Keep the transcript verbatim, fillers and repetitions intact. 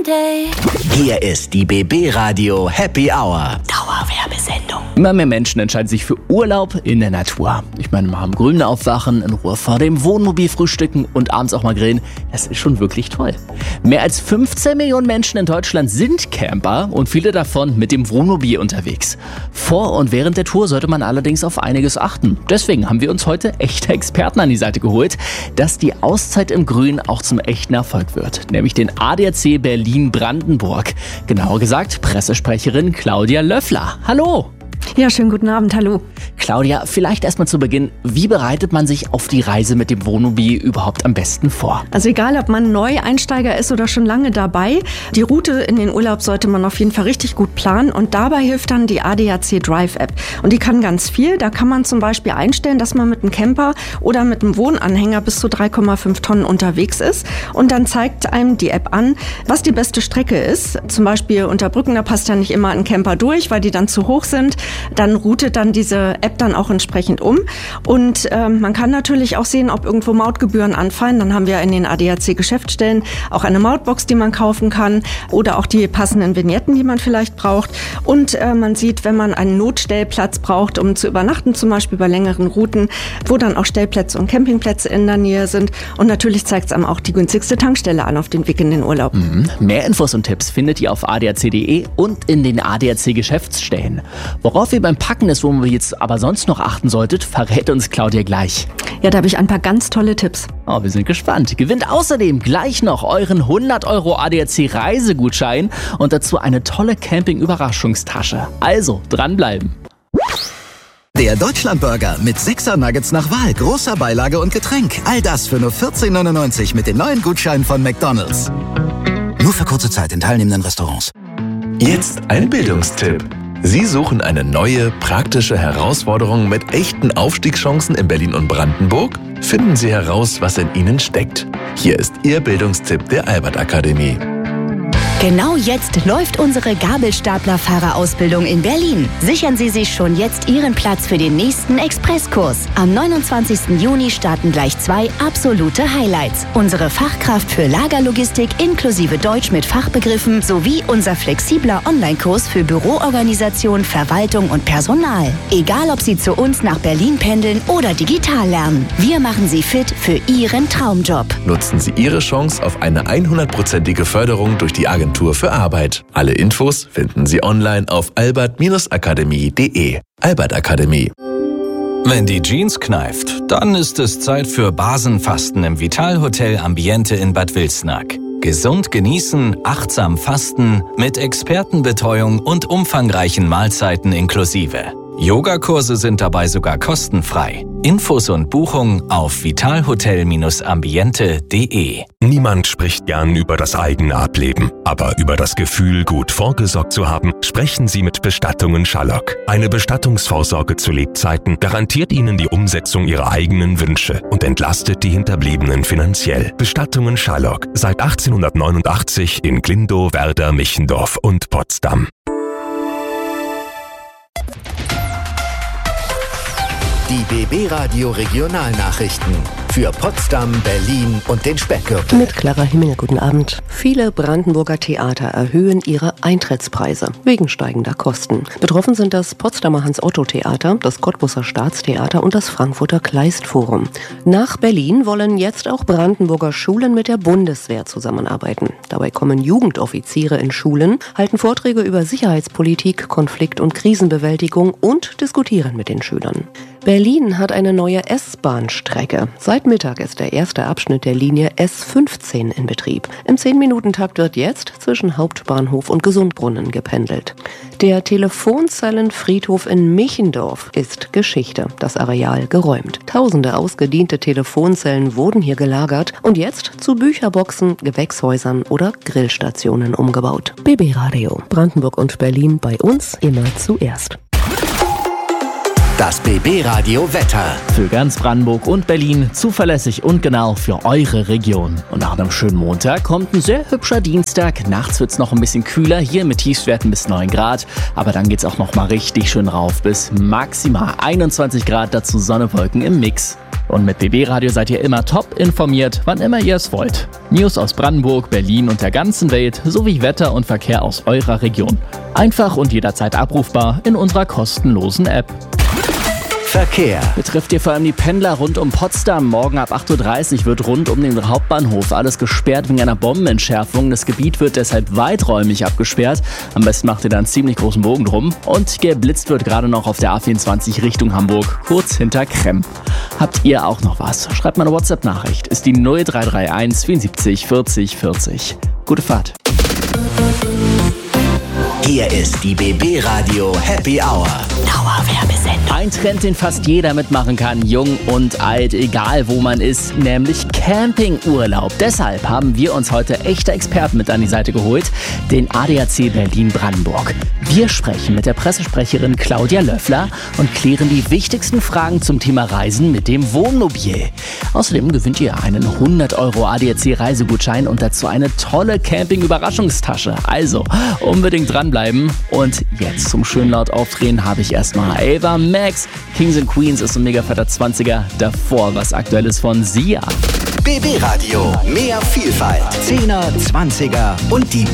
Day. Hier ist die B B Radio Happy Hour. Dauerwerbesendung. Immer mehr Menschen entscheiden sich für Urlaub in der Natur. Ich meine, mal am Grünen aufwachen, in Ruhe vor dem Wohnmobil frühstücken und abends auch mal grillen. Das ist schon wirklich toll. Mehr als fünfzehn Millionen Menschen in Deutschland sind Camper und viele davon mit dem Wohnmobil unterwegs. Vor und während der Tour sollte man allerdings auf einiges achten. Deswegen haben wir uns heute echte Experten an die Seite geholt, dass die Auszeit im Grün auch zum echten Erfolg wird. Nämlich den A D A C Berlin-Brandenburg. Genauer gesagt Pressesprecherin Claudia Löffler. Hallo! Ja, schönen guten Abend, hallo. Claudia, vielleicht erstmal zu Beginn, wie bereitet man sich auf die Reise mit dem Wohnmobil überhaupt am besten vor? Also egal, ob man Neueinsteiger ist oder schon lange dabei, die Route in den Urlaub sollte man auf jeden Fall richtig gut planen und dabei hilft dann die A D A C Drive App. Und die kann ganz viel, da kann man zum Beispiel einstellen, dass man mit einem Camper oder mit einem Wohnanhänger bis zu drei Komma fünf Tonnen unterwegs ist und dann zeigt einem die App an, was die beste Strecke ist. Zum Beispiel unter Brücken, da passt ja nicht immer ein Camper durch, weil die dann zu hoch sind. Dann routet dann diese App dann auch entsprechend um. Und äh, man kann natürlich auch sehen, ob irgendwo Mautgebühren anfallen. Dann haben wir in den A D A C-Geschäftsstellen auch eine Mautbox, die man kaufen kann oder auch die passenden Vignetten, die man vielleicht braucht. Und äh, man sieht, wenn man einen Notstellplatz braucht, um zu übernachten, zum Beispiel bei längeren Routen, wo dann auch Stellplätze und Campingplätze in der Nähe sind. Und natürlich zeigt es einem auch die günstigste Tankstelle an auf dem Weg in den Urlaub. Mhm. Mehr Infos und Tipps findet ihr auf a d a c punkt d e und in den A D A C-Geschäftsstellen. Worauf ihr beim Packen des Wohnmobils aber sonst noch achten solltet, verrät uns Claudia gleich. Ja, da habe ich ein paar ganz tolle Tipps. Oh, wir sind gespannt. Gewinnt außerdem gleich noch euren hundert Euro A D A C Reisegutschein und dazu eine tolle Camping-Überraschungstasche. Also, dranbleiben. Der Deutschlandburger mit sechser Nuggets nach Wahl, großer Beilage und Getränk. All das für nur vierzehn neunundneunzig mit den neuen Gutscheinen von McDonald's. Nur für kurze Zeit in teilnehmenden Restaurants. Jetzt ein Bildungstipp. Sie suchen eine neue, praktische Herausforderung mit echten Aufstiegschancen in Berlin und Brandenburg? Finden Sie heraus, was in Ihnen steckt. Hier ist Ihr Bildungstipp der Albert Akademie. Genau jetzt läuft unsere Gabelstaplerfahrerausbildung in Berlin. Sichern Sie sich schon jetzt Ihren Platz für den nächsten Expresskurs. Am neunundzwanzigsten Juni starten gleich zwei absolute Highlights. Unsere Fachkraft für Lagerlogistik inklusive Deutsch mit Fachbegriffen sowie unser flexibler Online-Kurs für Büroorganisation, Verwaltung und Personal. Egal, ob Sie zu uns nach Berlin pendeln oder digital lernen. Wir machen Sie fit für Ihren Traumjob. Nutzen Sie Ihre Chance auf eine hundertprozentige Förderung durch die Agentur für Arbeit. Alle Infos finden Sie online auf albert akademie punkt de. Albert Akademie. Wenn die Jeans kneift, dann ist es Zeit für Basenfasten im Vitalhotel Ambiente in Bad Wilsnack. Gesund genießen, achtsam fasten, mit Expertenbetreuung und umfangreichen Mahlzeiten inklusive. Yogakurse sind dabei sogar kostenfrei. Infos und Buchung auf vitalhotel ambiente punkt de. Niemand spricht gern über das eigene Ableben, aber über das Gefühl, gut vorgesorgt zu haben, sprechen Sie mit Bestattungen Schallock. Eine Bestattungsvorsorge zu Lebzeiten garantiert Ihnen die Umsetzung Ihrer eigenen Wünsche und entlastet die Hinterbliebenen finanziell. Bestattungen Schallock, seit achtzehnhundertneunundachtzig in Glindow, Werder, Michendorf und Potsdam. Die B B Radio Regionalnachrichten für Potsdam, Berlin und den Speckgürtel. Mit Clara Himminger, guten Abend. Viele Brandenburger Theater erhöhen ihre Eintrittspreise wegen steigender Kosten. Betroffen sind das Potsdamer Hans-Otto-Theater, das Cottbuser Staatstheater und das Frankfurter Kleistforum. Nach Berlin wollen jetzt auch Brandenburger Schulen mit der Bundeswehr zusammenarbeiten. Dabei kommen Jugendoffiziere in Schulen, halten Vorträge über Sicherheitspolitik, Konflikt- und Krisenbewältigung und diskutieren mit den Schülern. Berlin hat eine neue S-Bahn-Strecke. Seit Mittag ist der erste Abschnitt der Linie S fünfzehn in Betrieb. Im zehn-Minuten-Takt wird jetzt zwischen Hauptbahnhof und Gesundbrunnen gependelt. Der Telefonzellenfriedhof in Michendorf ist Geschichte. Das Areal geräumt. Tausende ausgediente Telefonzellen wurden hier gelagert und jetzt zu Bücherboxen, Gewächshäusern oder Grillstationen umgebaut. B B Radio. Brandenburg und Berlin bei uns immer zuerst. Das B B Radio Wetter. Für ganz Brandenburg und Berlin zuverlässig und genau für eure Region. Und nach einem schönen Montag kommt ein sehr hübscher Dienstag. Nachts wird es noch ein bisschen kühler, hier mit Tiefstwerten bis neun Grad. Aber dann geht es auch noch mal richtig schön rauf bis maximal einundzwanzig Grad, dazu Sonne, Wolken im Mix. Und mit B B Radio seid ihr immer top informiert, wann immer ihr es wollt. News aus Brandenburg, Berlin und der ganzen Welt sowie Wetter und Verkehr aus eurer Region. Einfach und jederzeit abrufbar in unserer kostenlosen App. Verkehr. Betrifft ihr vor allem die Pendler rund um Potsdam. Morgen ab acht Uhr dreißig wird rund um den Hauptbahnhof alles gesperrt wegen einer Bombenentschärfung. Das Gebiet wird deshalb weiträumig abgesperrt. Am besten macht ihr da einen ziemlich großen Bogen drum. Und geblitzt wird gerade noch auf der A vierundzwanzig Richtung Hamburg, kurz hinter Kremm. Habt ihr auch noch was? Schreibt mal eine WhatsApp-Nachricht. Ist die null drei drei eins vierundsiebzig vierzig vierzig. Gute Fahrt. Hier ist die B B Radio Happy Hour. Dauerwerbesendung. Ein Trend, den fast jeder mitmachen kann, jung und alt, egal wo man ist, nämlich Campingurlaub. Deshalb haben wir uns heute echte Experten mit an die Seite geholt, den A D A C Berlin-Brandenburg. Wir sprechen mit der Pressesprecherin Claudia Löffler und klären die wichtigsten Fragen zum Thema Reisen mit dem Wohnmobil. Außerdem gewinnt ihr einen hundert Euro A D A C Reisegutschein und dazu eine tolle Camping-Überraschungstasche. Also unbedingt dranbleiben. Und jetzt zum schön laut Aufdrehen habe ich erstmal Ava Max. Kings and Queens ist ein mega fetter zwanziger. Davor was Aktuelles von Sia. B B Radio, mehr Vielfalt. Zehner, Zwanziger und die